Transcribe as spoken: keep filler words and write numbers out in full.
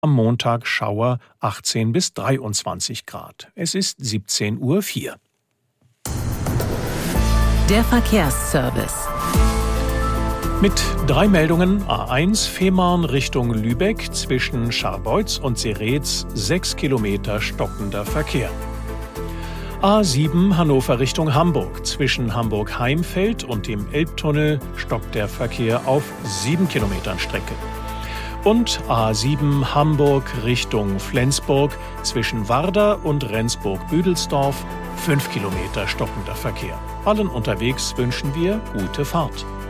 Am Montag Schauer achtzehn bis dreiundzwanzig Grad. Es ist siebzehn Uhr vier. Der Verkehrsservice. Mit drei Meldungen: A eins Fehmarn Richtung Lübeck zwischen Scharbeutz und Seretz sechs Kilometer stockender Verkehr. A sieben Hannover Richtung Hamburg zwischen Hamburg-Heimfeld und dem Elbtunnel stockt der Verkehr auf sieben Kilometern Strecke. Und A sieben Hamburg Richtung Flensburg zwischen Warder und Rendsburg-Büdelsdorf fünf Kilometer stockender Verkehr. Allen unterwegs wünschen wir gute Fahrt.